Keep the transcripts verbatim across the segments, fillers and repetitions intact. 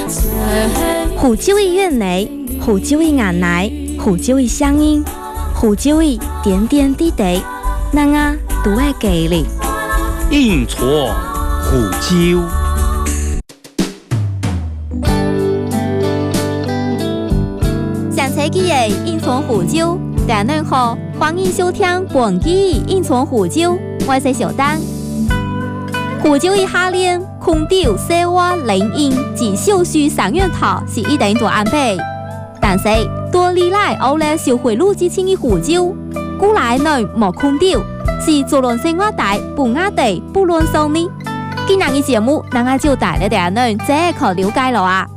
胡椒的原理，胡椒的颜奶，胡椒的声音，胡椒的点点滴滴，咱啊都爱记哩。 印错胡椒。 上车记的印错胡椒，大家好，欢迎收听本期印错胡椒，我是小丹。胡椒的下练，空调、洗碗、零音及小需三样套是一定大安排，但是多利来欧来小回路之前的胡椒，古来内无空调，是做人生活带不压地不乱送呢。今日嘅节目，咱啊就带嚟大家呢这可了解了啊。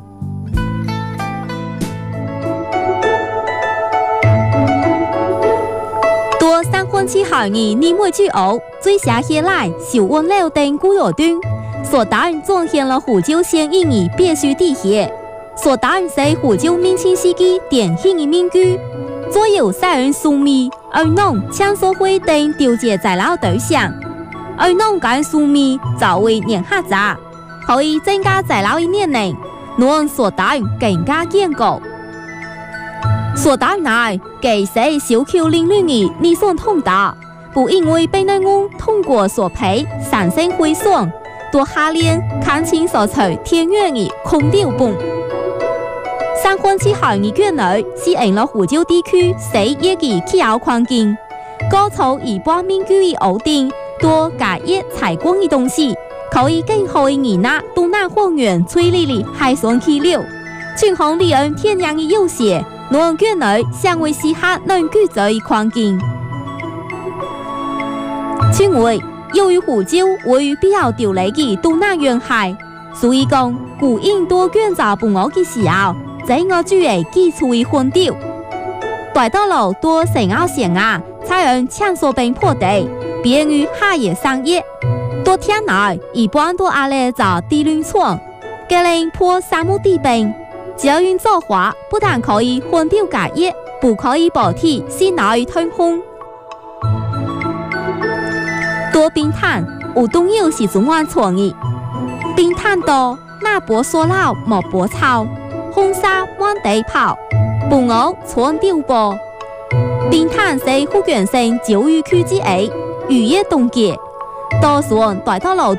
多三分之下二年每句偶，最下起来小温料等古罗端，所答应彰显了胡椒先印而必须地血，所答应是胡椒明清时期典型的名句。左右三人素米，而农枪所会等调节材料对象，而农干素米作为年下杂，可以增加材料的年龄，农所答应更加坚固。所答应内，给谁小口领略的你所通达，不因为被内翁通过所培产生毁损，多下练看清所取天然的空调本。三分之下的原理是因了胡椒地区西野的气候环境，高潮以半面具的屋顶多加热采光的东西，可以更好的延纳东南荒原吹力的海水气流，均衡利用天然的优势。农原理相为适合能居住的环境。因为由于胡椒位于比较潮湿的东南沿海，所以讲古印多卷杂本我的时候，在我主要基础的混调。大多路多成澳线啊，采用抢索并破地，便于下野商业。多天内一般都阿来找地轮窗，给人破沙漠地冰。只要用做法，不但可以混调加热，不可以保体先拿去通风。多冰炭有东药是中安创意，冰炭多那薄塑料莫薄草，红沙满地泡，不熬创调波。冰炭是福建省教育区之一，渔业冻结，多数大多路。